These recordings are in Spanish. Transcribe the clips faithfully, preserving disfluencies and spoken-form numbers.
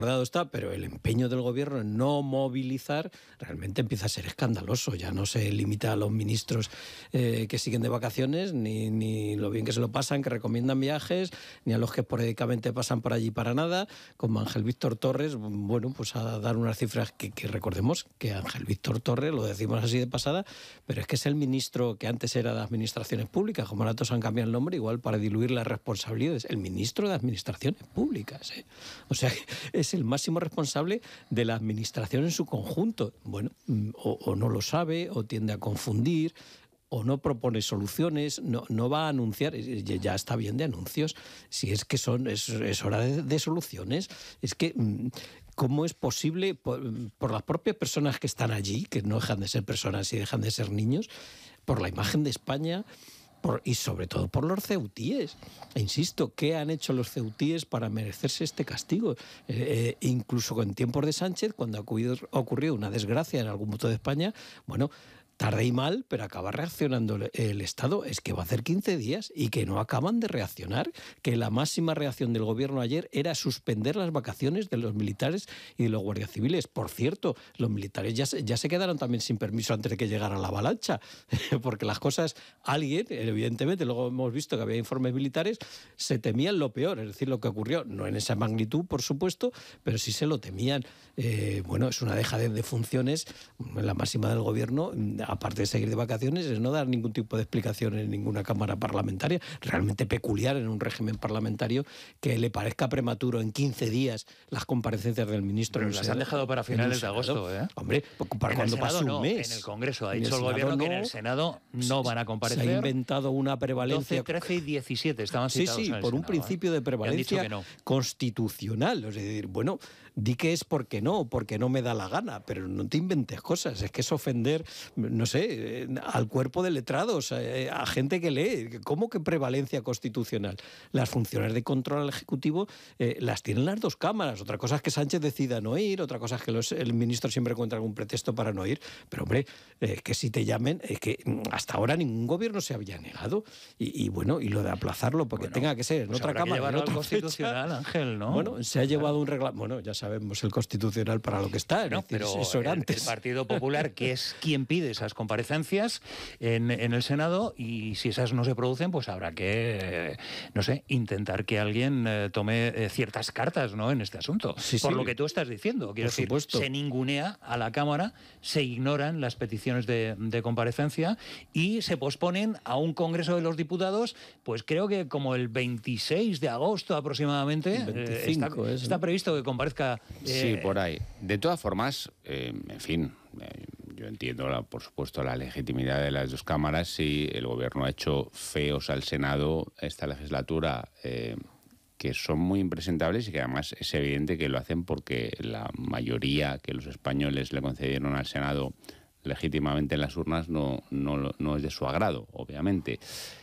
Está, pero el empeño del gobierno en no movilizar realmente empieza a ser escandaloso. Ya no se limita a los ministros eh, que siguen de vacaciones, ni, ni lo bien que se lo pasan, que recomiendan viajes, ni a los que esporádicamente pasan por allí para nada, como Ángel Víctor Torres, bueno, pues a dar unas cifras que, que recordemos que Ángel Víctor Torres, lo decimos así de pasada, pero es que es el ministro que antes era de Administraciones Públicas, como ahora todos han cambiado el nombre, igual para diluir las responsabilidades, el ministro de Administraciones Públicas, ¿eh? O sea, es el máximo responsable de la administración en su conjunto. Bueno, o, o no lo sabe, o tiende a confundir, o no propone soluciones, no, no va a anunciar, ya está bien de anuncios, si es que son es, es hora de, de soluciones. Es que, ¿cómo es posible, por, por las propias personas que están allí, que no dejan de ser personas y dejan de ser niños, por la imagen de España, Por, y sobre todo por los ceutíes? Insisto, ¿qué han hecho los ceutíes para merecerse este castigo? Eh, eh, incluso en tiempos de Sánchez, cuando ha ocurrido, ha ocurrido una desgracia en algún punto de España, bueno, tarde y mal, pero acaba reaccionando el Estado. Es que va a hacer quince días y que no acaban de reaccionar, que la máxima reacción del gobierno ayer era suspender las vacaciones de los militares y de los guardias civiles. Por cierto, los militares ya se, ya se quedaron también sin permiso antes de que llegara la avalancha, porque las cosas, alguien, evidentemente, luego hemos visto que había informes militares, se temían lo peor, es decir, lo que ocurrió, no en esa magnitud, por supuesto, pero sí se lo temían. Eh, bueno, es una dejadez de funciones, la máxima del gobierno, aparte de seguir de vacaciones, es no dar ningún tipo de explicación en ninguna cámara parlamentaria. Realmente peculiar en un régimen parlamentario que le parezca prematuro en quince días las comparecencias del ministro. Pero las han dejado para finales de agosto, ¿eh? Hombre, para cuando pase un no, mes. En el Congreso ha dicho el, el gobierno no, que en el Senado no van a comparecer. Se ha inventado una prevalencia. doce, trece y diecisiete estaban citados. Sí, sí, en el por un Senado, principio ¿eh? de prevalencia no. constitucional. Es decir, bueno, di que es porque no, porque no me da la gana, pero no te inventes cosas. Es que es ofender, no sé, al cuerpo de letrados, a gente que lee. ¿Cómo que prevalencia constitucional? Las funciones de control al Ejecutivo eh, las tienen las dos cámaras. Otra cosa es que Sánchez decida no ir, otra cosa es que los, el ministro siempre encuentra algún pretexto para no ir. Pero, hombre, eh, que si te llamen, es que hasta ahora ningún gobierno se había negado. Y, y bueno, y lo de aplazarlo, porque bueno, tenga que ser en pues otra cámara. En otra constitucional, fecha, Ángel, ¿no? Bueno, se ha llevado un reglamento. Bueno, ya sabemos el constitucional para lo que está. No, decir, pero eso era el, antes. el Partido Popular, que es quien pide esas comparecencias en, en el Senado, y si esas no se producen, pues habrá que, no sé, intentar que alguien eh, tome eh, ciertas cartas, ¿no?, en este asunto. Sí, Por sí. lo que tú estás diciendo. Quiero Por decir, supuesto. Se ningunea a la Cámara, se ignoran las peticiones de, de comparecencia y se posponen a un Congreso de los Diputados, pues creo que como el veintiséis de agosto aproximadamente. veinticinco, eh, está, es, ¿no? está previsto que comparezca. Eh, sí, por ahí. De todas formas, eh, en fin, eh, yo entiendo, la, por supuesto, la legitimidad de las dos cámaras. Si el gobierno ha hecho feos al Senado esta legislatura, eh, que son muy impresentables y que además es evidente que lo hacen porque la mayoría que los españoles le concedieron al Senado legítimamente en las urnas no, no, no es de su agrado, obviamente.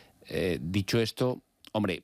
Eh, dicho esto, hombre,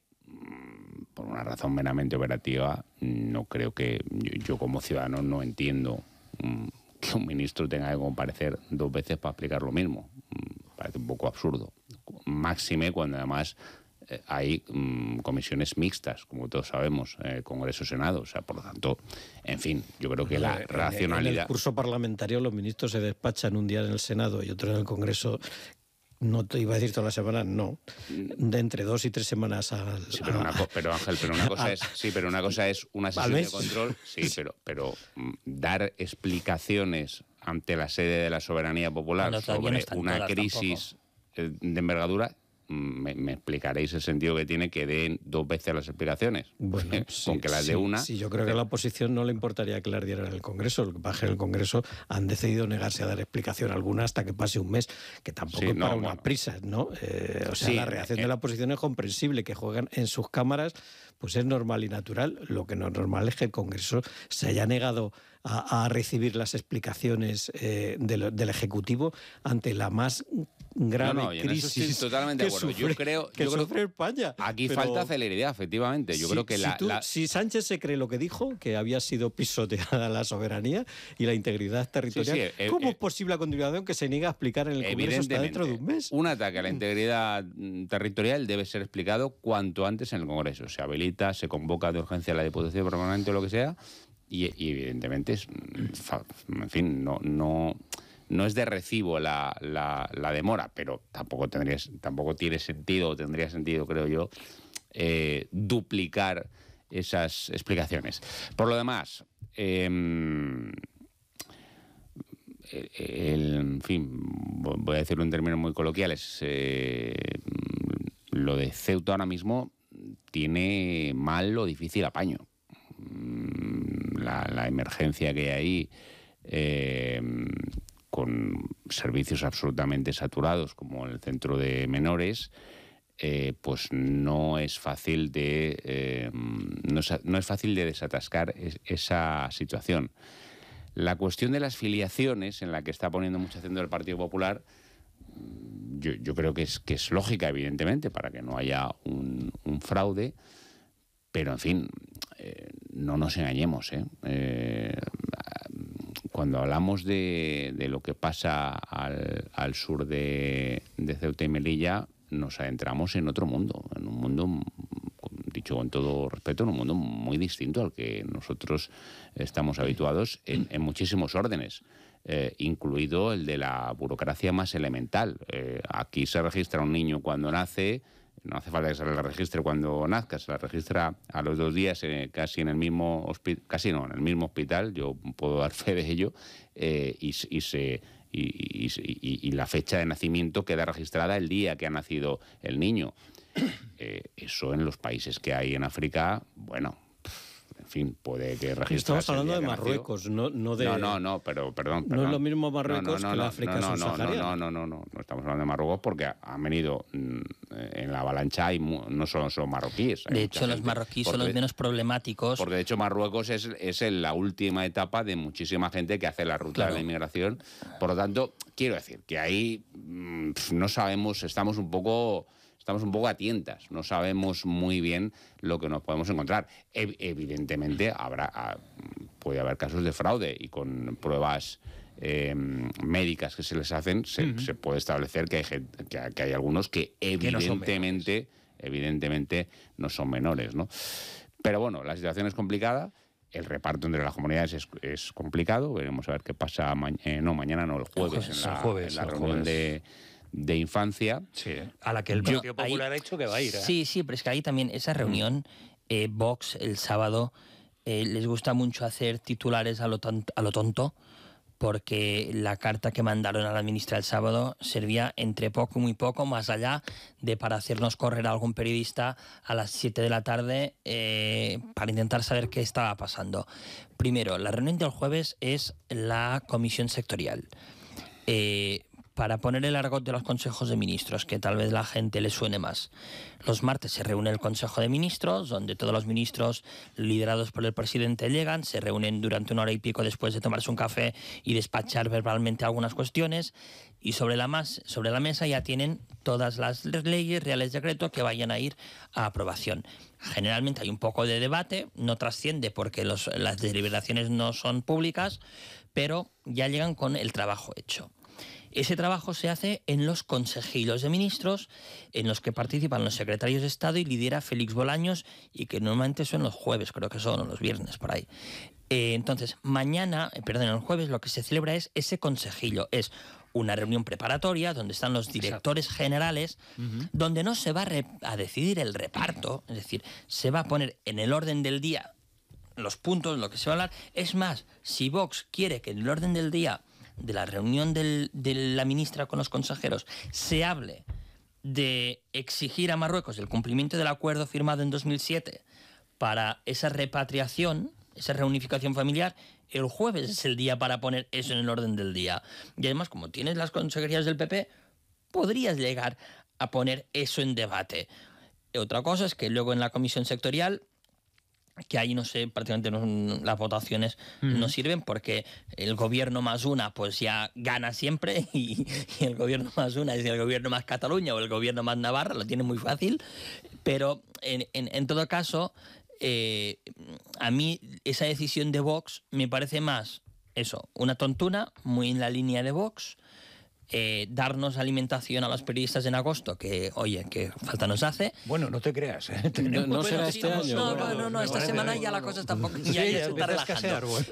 por una razón meramente operativa, no creo que yo, yo como ciudadano no entiendo um, que un ministro tenga que comparecer dos veces para explicar lo mismo. Um, parece un poco absurdo. Máxime cuando además eh, hay um, comisiones mixtas, como todos sabemos, eh, Congreso, Senado. O sea, por lo tanto, en fin, yo creo que la en, racionalidad... En el curso parlamentario los ministros se despachan un día en el Senado y otro en el Congreso. No te iba a decir toda la semana, no. De entre dos y tres semanas al... Sí, pero, una co- pero Ángel, pero una cosa es, sí, pero una cosa es una sesión de control, sí, pero, pero dar explicaciones ante la sede de la soberanía popular no, sobre no una crisis tampoco. de envergadura, me, me explicaréis el sentido que tiene que den dos veces las explicaciones. Bueno, con sí, que las sí, de una... Sí, yo creo que a la oposición no le importaría que las dieran en el Congreso. Lo que pasa es que en el Congreso han decidido negarse a dar explicación alguna hasta que pase un mes, que tampoco Sí, es no, para bueno. unas prisas, ¿no? Eh, o sea, Sí, la reacción eh, de la oposición es comprensible, que juegan en sus cámaras, pues es normal y natural. Lo que no es normal es que el Congreso se haya negado a, a recibir las explicaciones eh, del, del Ejecutivo ante la más grave no, no, y en crisis. eso estoy totalmente de acuerdo. Sufre, yo creo que yo creo, sufre España. Aquí Pero falta celeridad, efectivamente. Yo si, creo que si la, tú, la... si Sánchez se cree lo que dijo, que había sido pisoteada la soberanía y la integridad territorial, Sí, sí, ¿cómo eh, es posible a continuación que se niegue a explicar en el Congreso hasta dentro de un mes? Un ataque a la integridad territorial debe ser explicado cuanto antes en el Congreso. Se habilita, se convoca de urgencia a la Diputación Permanente o lo que sea, y, y evidentemente, es, en fin, no... no No es de recibo la, la, la demora, pero tampoco, tendrías, tampoco tiene sentido, o tendría sentido, creo yo, eh, duplicar esas explicaciones. Por lo demás, eh, el, el, en fin, voy a decirlo en términos muy coloquiales, eh, lo de Ceuta ahora mismo tiene mal o difícil apaño. La, la emergencia que hay ahí... Eh, con servicios absolutamente saturados, como el centro de menores, eh, pues no es fácil de eh, no, es, no es fácil de desatascar es, esa situación. La cuestión de las filiaciones, en la que está poniendo mucho acento el Partido Popular, yo, yo creo que es, que es lógica, evidentemente, para que no haya un, un fraude, pero, en fin, eh, no nos engañemos, ¿eh? eh Cuando hablamos de, de lo que pasa al, al sur de, de Ceuta y Melilla, nos adentramos en otro mundo, en un mundo, dicho con todo respeto, en un mundo muy distinto al que nosotros estamos habituados en, en muchísimos órdenes, eh, incluido el de la burocracia más elemental. Eh, aquí se registra un niño cuando nace. No hace falta que se la registre cuando nazca, se la registra a los dos días eh, casi en el mismo hospital, casi no, en el mismo hospital, yo puedo dar fe de ello, eh, y, y, se, y, y, y, y la fecha de nacimiento queda registrada el día que ha nacido el niño. Eh, eso en los países que hay en África, bueno... En fin, puede que registrarse. Estamos hablando de Marruecos, no, no de... No, no, no, pero perdón, perdón. No es lo mismo Marruecos no, no, no, que la África no, no, subsahariana. No, no, no, no, no, no estamos hablando de Marruecos porque han venido en la avalancha y no solo son marroquíes. De hecho, los marroquíes son los menos problemáticos. Porque de hecho Marruecos es, es la última etapa de muchísima gente que hace la ruta claro. de la inmigración. Por lo tanto, quiero decir que ahí no sabemos, estamos un poco... Estamos un poco a tientas, no sabemos muy bien lo que nos podemos encontrar. E- evidentemente habrá, puede haber casos de fraude y con pruebas eh, médicas que se les hacen se, uh-huh. se puede establecer que hay, gente, que, que hay algunos que evidentemente, que no evidentemente no son menores, ¿no? Pero bueno, la situación es complicada. El reparto entre las comunidades es, es complicado. Veremos a ver qué pasa ma- eh, no, mañana, no, el jueves, el jueves en la, jueves, en la reunión jueves. de... de infancia. Sí, a la que el Partido bueno, Popular ahí, ha dicho que va a ir. ¿eh? Sí, sí, pero es que ahí también esa reunión, eh, Vox, el sábado, eh, les gusta mucho hacer titulares a lo, tonto, a lo tonto, porque la carta que mandaron a la ministra el sábado servía entre poco y muy poco, más allá de para hacernos correr a algún periodista a las siete de la tarde eh, para intentar saber qué estaba pasando. Primero, la reunión del jueves es la comisión sectorial. Eh, Para poner el argot de los consejos de ministros, que tal vez la gente le suene más. Los martes se reúne el Consejo de Ministros, donde todos los ministros liderados por el presidente llegan, se reúnen durante una hora y pico después de tomarse un café y despachar verbalmente algunas cuestiones, y sobre la, mas, sobre la mesa ya tienen todas las leyes, reales decretos que vayan a ir a aprobación. Generalmente hay un poco de debate, no trasciende porque los, las deliberaciones no son públicas, pero ya llegan con el trabajo hecho. Ese trabajo se hace en los consejillos de ministros, en los que participan los secretarios de Estado y lidera Félix Bolaños, y que normalmente son los jueves, creo que son, o los viernes, por ahí. Eh, entonces, mañana, perdón, el jueves, lo que se celebra es ese consejillo. Es una reunión preparatoria donde están los directores Exacto. generales, uh-huh. donde no se va a, re- a decidir el reparto, es decir, se va a poner en el orden del día los puntos, lo que se va a hablar. Es más, si Vox quiere que en el orden del día de la reunión del, de la ministra con los consejeros se hable de exigir a Marruecos el cumplimiento del acuerdo firmado en dos mil siete para esa repatriación, esa reunificación familiar, el jueves es el día para poner eso en el orden del día. Y además, como tienes las consejerías del P P, podrías llegar a poner eso en debate. Otra cosa es que luego en la comisión sectorial, que ahí no sé, prácticamente no, las votaciones mm. no sirven porque el gobierno más una pues ya gana siempre y, y el gobierno más una es el gobierno más Cataluña o el gobierno más Navarra, lo tiene muy fácil, pero en, en, en todo caso eh, a mí esa decisión de Vox me parece más eso, una tontuna muy en la línea de Vox, eh, darnos alimentación a los periodistas en agosto, que, oye, que falta nos hace. Bueno, no te creas. ¿eh? No, no será Bueno, este sí, año. No, no, no, no, esta Vale, semana vale. ya la cosa tampoco... Sí, ya, ya ya se está empieza a relajando. escasear, bueno.